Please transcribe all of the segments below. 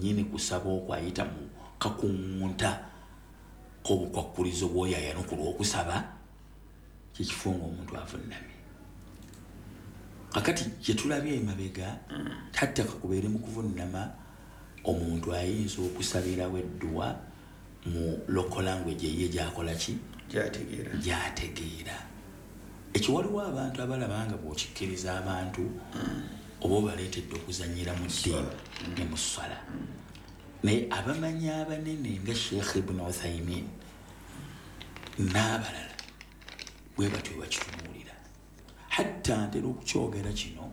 kwennyini kusaba okwayita mu kakungunta k'obukwakulizo bw'oyaya n'okulwa okusaba kyekifunga omuntu avunnamye. Kakati kyetulabye emabega tatta kakubeere mu kuvunnama omuntu ayinza okusabirawo edduwa mu local language eye gyakola ki gyategeera. Ekyo waliwo abantu abalaba nga bw'okikkiriza abantu oba obaleetedde okuzannyira mu ddiini ne mu ssala. Naye abamanyi abanene nga Sheikh Ibn Uthaymin n'abalala bwe batyo bakitunuulira. Hatta ntera okukyogera kino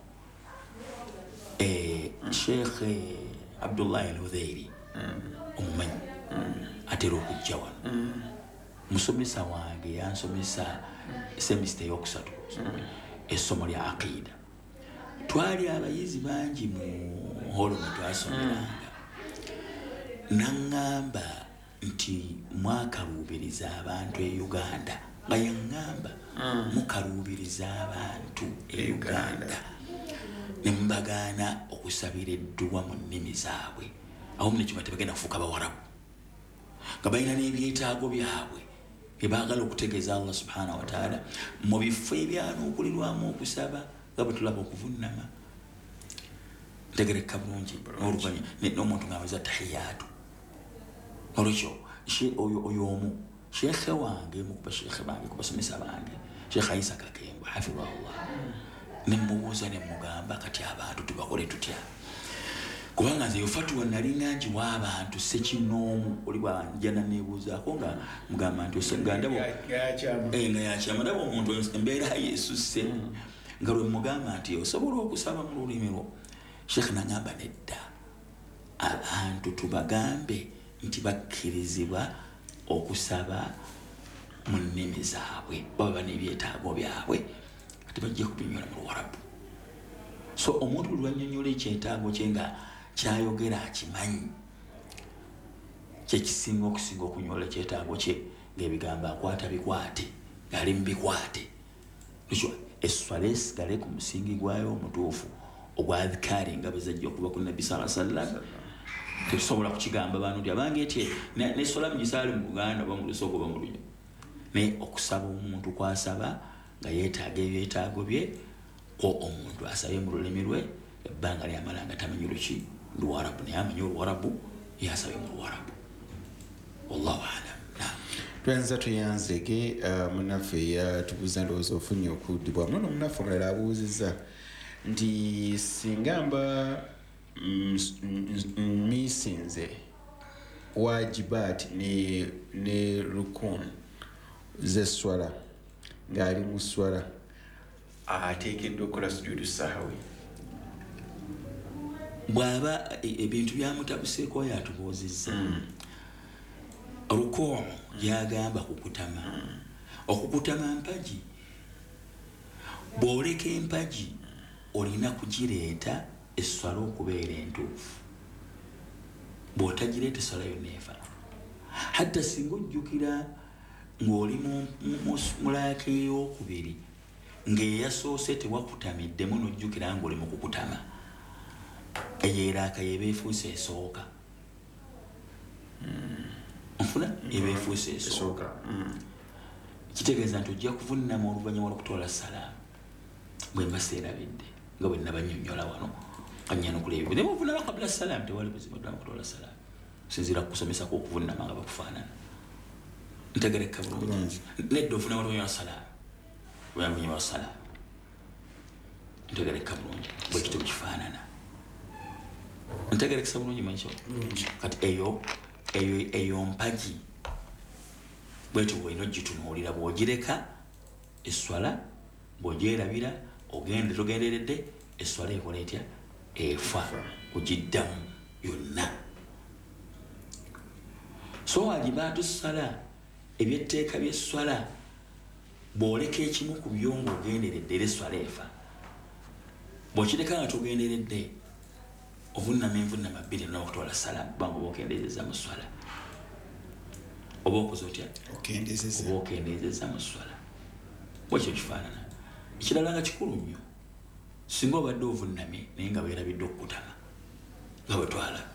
Sheikh Abdullah al-Hudhairi omumanyi atera okujja wano. Musomesa wange yansomesa semester yokusatu essomo lya aqida. Twali abayizi bangi mu holo mwe twasomeranga. Naŋŋamba nti mwakaluubiriza abantu e Uganda nga yaŋŋamba mukaluubiriza abantu e Uganda ne mbagaana okusabira edduwa mu nnimi zaabwe. Awo munekima tebagenda kufuuka Bawarabu nga balina n'ebyetaago byabwe bye baagala okutegeeza Allah subhanahu wa ta'ala mu bifo ebyanuukulirwamu okusaba nga bwe tulaba okuvunnama. Ntegereka bulungi n'oluvannyuma n'omuntu ng'aweza tahiyaatu. Olwekyo oyo omu sheekhe wange mu kubasheekhe bange kubasomesa bange Sheikh Isa Kakemba hafidhahullah ne mmubuuza ne mmugamba kati abantu tubakole tutya kubanga nze yofatuwa nali ngangi w'abantu sekinoomu oli bwanjana neebuuzaako nga mugamba nti osegandabo nga yakyama ndaba omuntu embeera yesusse nga lwe mugamba nti osobola okusaba mu lulimi lwo. Sheikh nangamba nedda abantu tubagambe nti bakkirizibwa okusaba mu nnimi zaabwe baba n'ebyetaago byabwe ate bajja kubinyola mu Luwarabu. So omuntu buli lwannyonnyola ekyetaago kye nga kyayogera akimanyi kyekisinga okusinga okunyola ekyetaago kye ng'ebigambo akwata bikwate ng'ali mu bikwate. Ekyo esswala esigale ku musingi gwayo omutuufu ogwa dhikari nga bwe zajja okuva ku Nabbi sallallahu alaihi wasallam. Tetusobola kukigamba abantu nti abange n'esswala mugisaale mu Buganda oba mu Lusoko oba mu Lunya. Naye okusaba omuntu kwasaba nga yeetaaga ebyetaago bye ko omuntu asabe mu lulimi lwe ebbanga lyamala nga tamanyi luki Luwarabu naye amanyi Oluwarabu yasabe mu Luwarabu. Wallahu alam. Twenza tuyanzege munaffe yatubuuza ndowooza ofunye okuddibwa muno munaffe omulala abuuzizza nti singa mba misinze wajibat ne rukun z'esswala ng'ali mu sswala ateekeddwa okukola sujudu sahawi. Bw'aba ebintu byamutabuseeko yatubuuzizza rukuu gyagamba kukutama. Okukutama mpagi bw'oleka empagi olina kugireeta esswala okubeera entuufu. Bw'otagireeta esswala yonna efa. Hatta singa ojjukira ng'oli mu laaka ey'okubiri ng'eyasoose tewakutamiddemu n'ojjukira ng'oli mu kukutama, eyo eraaka yeba efuuse esooka. Nfuna eba efuuse esooka. Kitegeeza nti ojja kuvunnama oluvannyuma lw'okutoola salaamu bwe mba seerabidde nga bwe nabannyonnyola wano kanyana okuleba naye bw'ovunnama kabula salaamu tewali buzibu ddala kutoola salaamu sinziira kukusomesa kw'okuvunnama nga bakufaanana. Ntegereka bulungi nedda ovunnama oluvannyuma lwa salaamu oluvannyuma lwa salaamu ntegereka bulungi bwe kityo kifaanana. Ntegerekesa bulungi manyi kati eyo mpagi bwetyo bw'olina ogitunuulira bw'ogireka esswala bw'ogyerabira togenderedde esswala ekola etya efa ogiddamu yonna. So wajibaatu ssala ebyetteeka by'esswala bw'oleka ekimu ku byo ng'ogenderedde era esswala efa. Bw'okireka nga togenderedde ovunnama envunnama bbiri n'okutoola salaamu kubanga oba okendeezezza mu sswala oba okoze otya oba okendeezezza mu sswala bwekyo kifaanana. Ekirala nga kikulu nnyo singa obadde ovunnamye naye nga weerabidde okukutama nga bwe twalaba